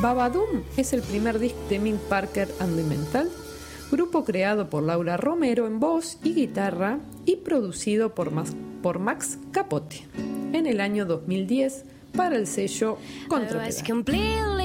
Babadoom es el primer disco de Mick Parker and the Mental, grupo creado por Laura Romero en voz y guitarra y producido por Max Capote en el año 2010 para el sello Contrapedazo.